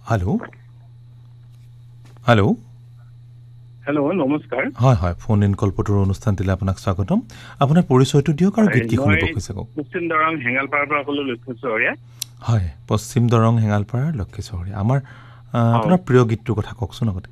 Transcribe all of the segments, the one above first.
hello hello hello नमस्कार হয় হয় ফোন ইন কল্পটোৰ অনুষ্ঠানটিলৈ আপোনাক স্বাগতম আপোনাৰ পৰিচয়টো দিয়ক আৰু গীত কি শুনিব খুজিছে কওক পশ্চিম দৰং হেঙালপাৰাৰ পৰা ক'লো লক্ষ্য চহৰীয়া হয় পশ্চিম দৰং হেঙালপাৰা লক্ষ্মী চহৰীয়া আমাৰ হয় আপোনাৰ প্ৰিয় গীতটোৰ কথা কওকচোন আগতে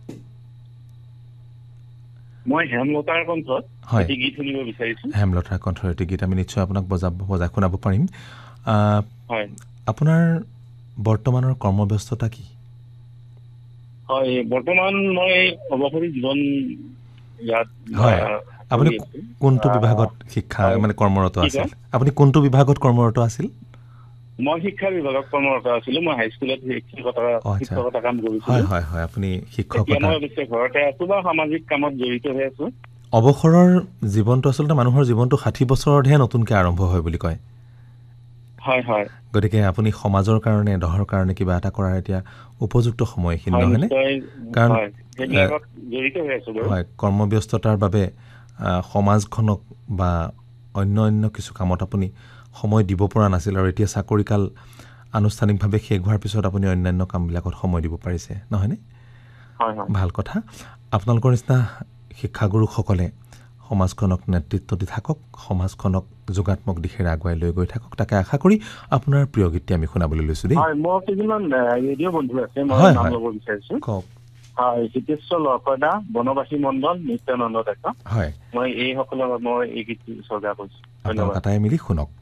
মই হেমলতাৰ কণ্ঠত হয় এটি গীত শুনিব বিচাৰিছো হেমলতাৰ কণ্ঠৰ এটি গীত আমি নিশ্চয় আপোনাক বজাই শুনাব পাৰিম হয় আপোনাৰ বৰ্তমানৰ কৰ্মব্যস্ততা কি হয় বৰ্তমান মই অৱসৰী জীৱন ইয়াত হয় আপুনি কৰি আছো কোনটো বিভাগত শিক্ষা হয় মানে কৰ্মৰত কি আছিল কয় আপুনি কোনটো বিভাগত কৰ্মৰত আছিল মই শিক্ষা বিভাগত কৰ্মৰত আছিলো মই হাইস্কুলত আচ্ছা শিক্ষকতা কাম কৰিছিলো হয় হয় হয় আপুনি এতিয়া শিক্ষকতা মই অৱশ্যে ঘৰতে আছো বা সামাজিক কামত জড়িত হৈ আছো অৱসৰৰ জীৱনটো আচলতে মানুহৰ জীৱনটো 60 বছৰতহে নতুনকৈ আৰম্ভ হয় বুলি কয় হয় হয় গতিকে আপুনি সমাজৰ কাৰণে দহৰ কাৰণে কিবা এটা কৰাৰ এতিয়া উপযুক্ত সময়খিনি হয় নহয়নে নিশ্চয় কাৰণ হয় সেইবিলাকত জড়িত হৈ আছো বাৰু হয় কৰ্মব্যস্ততাৰ বাবে সমাজখনক বা অন্য কিছু কামত আপুনি সময় দিব পৰা নাছিল আৰু এতিয়া চাকৰিকাল আনুষ্ঠানিকভাৱে শেষ হোৱাৰ পিছত আপুনি অন্যান্য কামবিলাকত সময় দিব পাৰিছে নহয়নে হয় হয় ভাল কথা আপোনালোকৰ নিচিনা শিক্ষাগুৰুসকলে সমাজখনক নেতৃত্ব দি থাকক সমাজখনক যোগাত্মক দিশেৰে আগুৱাই লৈ গৈ থাকক তাকে আশা কৰি আপোনাৰ প্ৰিয় গীতটি আমি শুনাবলৈ লৈছোঁ দেই হয় মোৰ কেইজনমান ৰেডিঅ' বন্ধু আছে মই হয় নাম হয় ল'ব বিচাৰিছো কওক হয় হিতেশ্বৰ লকডা বনবাসী মণ্ডল নিত্যানন্দ ডেকা হয় মই এইসকলৰ মই এই গীতটি উচৰ্গা কৰিছো আপোনালোক ধন্যবাদ আটাই মিলি শুনক